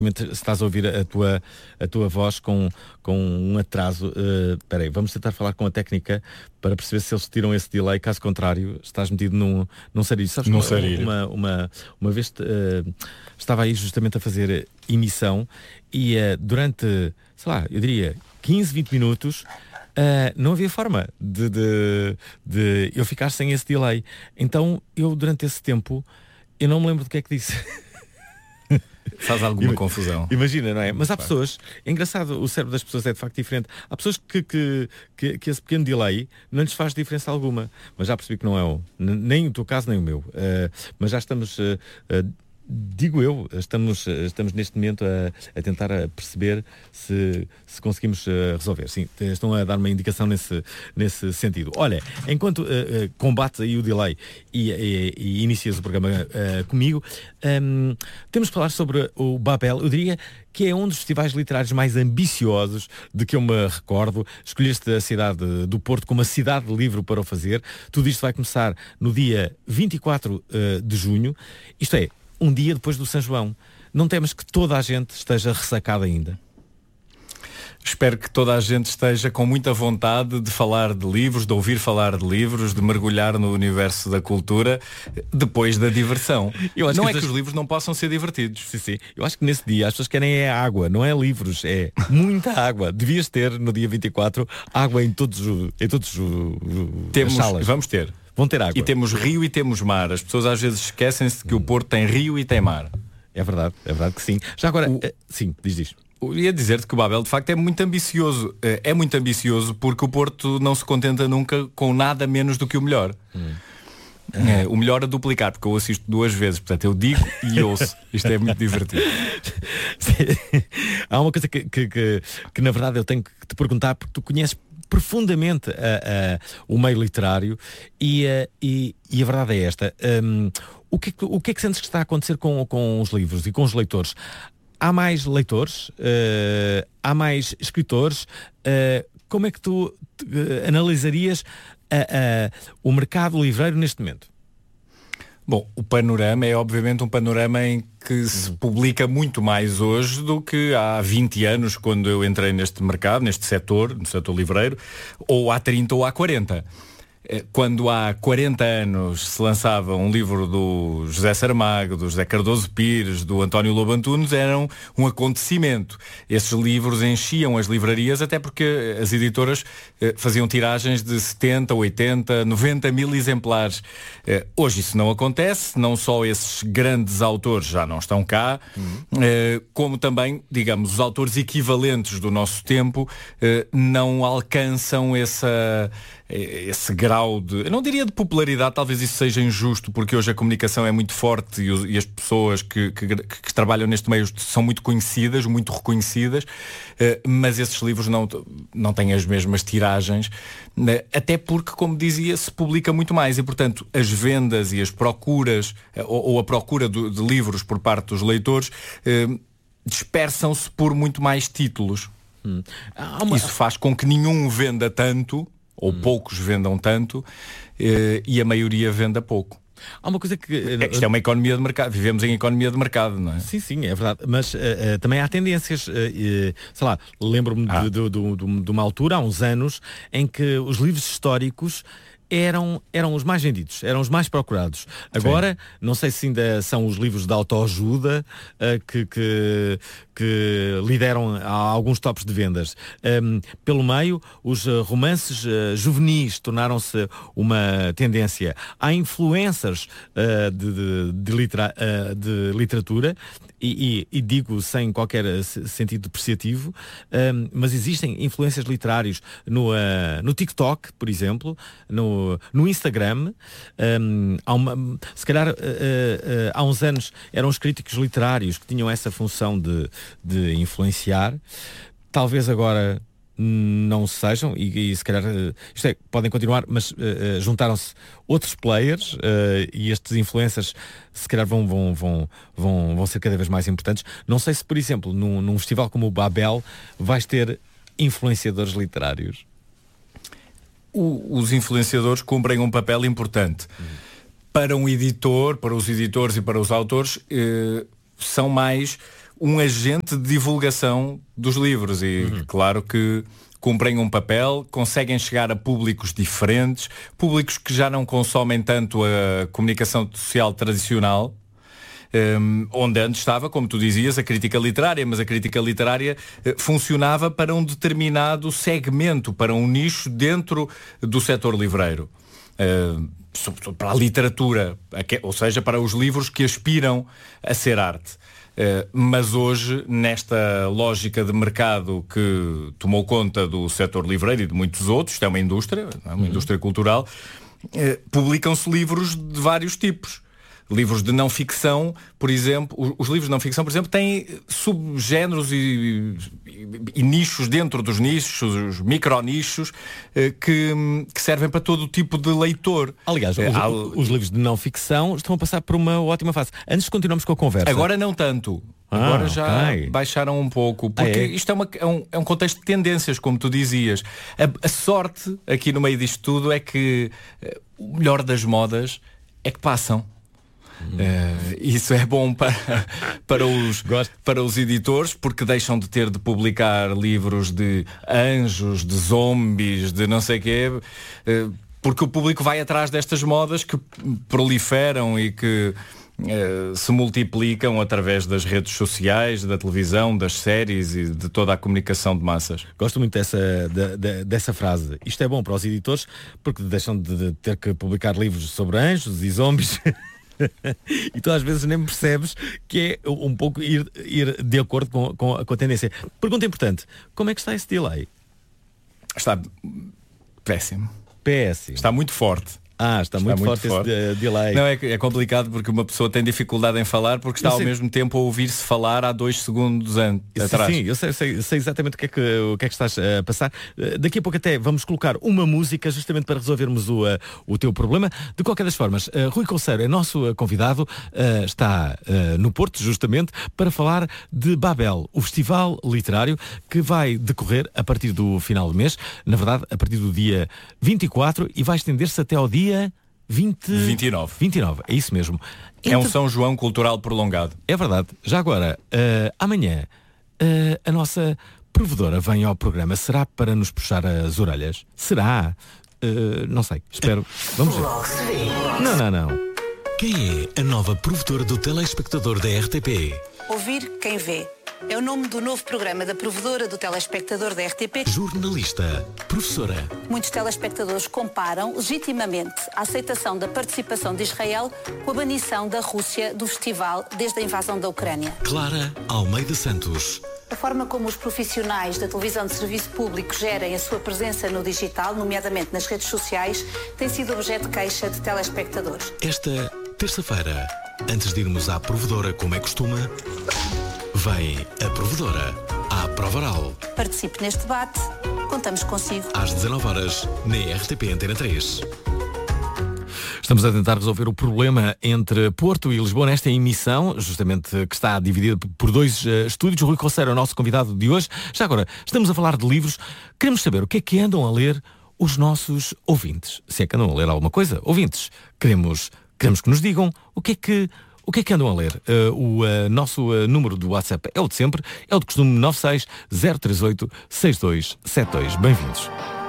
se estás a ouvir a tua voz com um atraso. Espera aí, vamos tentar falar com a técnica para perceber se eles tiram esse delay. Caso contrário, estás metido num sarilho. Sabes, uma vez estava aí justamente a fazer emissão e durante, sei lá, eu diria 15, 20 minutos não havia forma de eu ficar sem esse delay. Então eu durante esse tempo eu não me lembro do que é que disse. Faz alguma confusão. Imagina, não é? Mas há pessoas, é engraçado, o cérebro das pessoas é de facto diferente. Há pessoas que esse pequeno delay não lhes faz diferença alguma. Mas já percebi que não é nem o teu caso, nem o meu. Mas já estamos, digo eu, estamos neste momento a tentar perceber se conseguimos resolver. Sim, estão a dar uma indicação nesse sentido. Olha, enquanto combates aí o delay e inicias o programa comigo, temos de falar sobre o Babel. Eu diria que é um dos festivais literários mais ambiciosos de que eu me recordo. Escolheste a cidade do Porto como a cidade de livro para o fazer. Tudo isto vai começar no dia 24 de junho. Isto é, um dia depois do São João. Não temos que toda a gente esteja ressacada ainda? Espero que toda a gente esteja com muita vontade de falar de livros, de ouvir falar de livros, de mergulhar no universo da cultura depois da diversão. Não é que os livros não possam ser divertidos. Sim. Eu acho que nesse dia as pessoas querem água, não é livros, é muita água. Devias ter no dia 24 água em todos as salas. Vamos ter. Vão ter água. E temos rio e temos mar. As pessoas às vezes esquecem-se que o Porto tem rio e tem mar. É verdade que sim. Já agora, sim, diz. Eu ia dizer-te que o Babel de facto é muito ambicioso. É muito ambicioso porque o Porto não se contenta nunca com nada menos do que o melhor. O melhor a duplicar, porque eu assisto 2 vezes. Portanto, eu digo e ouço. Isto é muito divertido. Há uma coisa que na verdade eu tenho que te perguntar, porque tu conheces profundamente o meio literário e a verdade é esta. O que é que sentes que está a acontecer com os livros e com os leitores? Há mais leitores? Há mais escritores? Como é que tu analisarias o mercado livreiro neste momento? Bom, o panorama é obviamente um panorama em que se publica muito mais hoje do que há 20 anos, quando eu entrei neste mercado, neste setor, no setor livreiro, ou há 30 ou há 40. Quando há 40 anos se lançava um livro do José Saramago, do José Cardoso Pires, do António Lobo Antunes, eram um acontecimento. Esses livros enchiam as livrarias, até porque as editoras faziam tiragens de 70, 80, 90 mil exemplares. Hoje isso não acontece, não só esses grandes autores já não estão cá, como também, digamos, os autores equivalentes do nosso tempo não alcançam esse grau de, eu não diria de popularidade, talvez isso seja injusto, porque hoje a comunicação é muito forte e as pessoas que trabalham neste meio são muito conhecidas, muito reconhecidas, mas esses livros não têm as mesmas tiragens, até porque, como dizia, se publica muito mais e, portanto, as vendas e as procuras, ou a procura de livros por parte dos leitores, dispersam-se por muito mais títulos. Isso faz com que nenhum venda tanto, ou poucos vendam tanto, e a maioria venda pouco. Há uma coisa que... Isto é uma economia de mercado, vivemos em economia de mercado, não é? Sim, é verdade, mas também há tendências, sei lá, lembro-me de uma altura, há uns anos, em que os livros históricos eram os mais vendidos, eram os mais procurados. Agora, não sei se ainda são os livros de autoajuda que lideram a alguns tops de vendas. Pelo meio, os romances juvenis tornaram-se uma tendência. Há influencers de literatura, e digo sem qualquer sentido depreciativo, mas existem influências literários no TikTok, por exemplo, no Instagram. Se calhar há uns anos eram os críticos literários que tinham essa função de influenciar. Talvez agora não sejam, e se calhar podem continuar, mas juntaram-se outros players, e estes influencers se calhar vão ser cada vez mais importantes. Não sei se, por exemplo, num festival como o Babel vais ter influenciadores literários. Os influenciadores cumprem um papel importante. Para um editor, para os editores e para os autores, são mais um agente de divulgação dos livros e claro que cumprem um papel, conseguem chegar a públicos diferentes, públicos que já não consomem tanto a comunicação social tradicional, onde antes estava, como tu dizias, a crítica literária, mas a crítica literária funcionava para um determinado segmento, para um nicho dentro do setor livreiro. Sobretudo para a literatura, ou seja, para os livros que aspiram a ser arte. Mas hoje, nesta lógica de mercado que tomou conta do setor livreiro e de muitos outros, isto é uma indústria, não é? Uma indústria cultural, publicam-se livros de vários tipos. Livros de não ficção, por exemplo, os livros de não ficção, por exemplo, têm subgéneros e nichos dentro dos nichos, os micronichos, que servem para todo o tipo de leitor. Aliás, os livros de não ficção estão a passar por uma ótima fase. Antes de continuarmos com a conversa. Agora não tanto. Agora já baixaram um pouco, porque isto é um contexto de tendências, como tu dizias. A sorte aqui no meio disto tudo é que o melhor das modas é que passam. Isso é bom para os editores, porque deixam de ter de publicar livros de anjos, de zombies, de não sei o quê, porque o público vai atrás destas modas que proliferam e que se multiplicam através das redes sociais, da televisão, das séries e de toda a comunicação de massas. Gosto muito dessa frase. Isto é bom para os editores porque deixam de ter que publicar livros sobre anjos e zombies. E tu às vezes nem percebes que é um pouco ir de acordo com a tendência. Pergunta importante, como é que está esse delay? Está péssimo. Péssimo. Está muito forte. Está muito forte esse delay. Não, é complicado porque uma pessoa tem dificuldade em falar porque está ao mesmo tempo a ouvir-se falar há 2 segundos atrás. Sim, eu sei exatamente o que é que estás a passar. Daqui a pouco até vamos colocar uma música justamente para resolvermos o teu problema. De qualquer das formas, Rui Couceiro é nosso convidado, está no Porto justamente para falar de Babel, o festival literário que vai decorrer a partir do final do mês, na verdade a partir do dia 24 e vai estender-se até ao dia 29, é isso mesmo. É um São João cultural prolongado. É verdade. Já agora, amanhã, a nossa provedora vem ao programa. Será para nos puxar as orelhas? Será? Não sei. Espero. Vamos ver. Não. Quem é a nova provedora do telespectador da RTP? Ouvir quem vê. É o nome do novo programa da provedora do telespectador da RTP. Jornalista, professora. Muitos telespectadores comparam legitimamente a aceitação da participação de Israel com a banição da Rússia do festival desde a invasão da Ucrânia. Clara Almeida Santos. A forma como os profissionais da televisão de serviço público gerem a sua presença no digital, nomeadamente nas redes sociais, tem sido objeto de queixa de telespectadores. Esta terça-feira, antes de irmos à provedora como é costume, vem a provedora à Prova Oral. Participe neste debate. Contamos consigo. Às 19h, na RTP Antena 3. Estamos a tentar resolver o problema entre Porto e Lisboa nesta emissão, justamente que está dividida por 2 estúdios. Rui Couceiro é o nosso convidado de hoje. Já agora, estamos a falar de livros. Queremos saber o que é que andam a ler os nossos ouvintes. Se é que andam a ler alguma coisa. Ouvintes, queremos que nos digam o que é que andam a ler. O nosso número do WhatsApp é o de sempre, é o de costume 96 038 6272. Bem-vindos.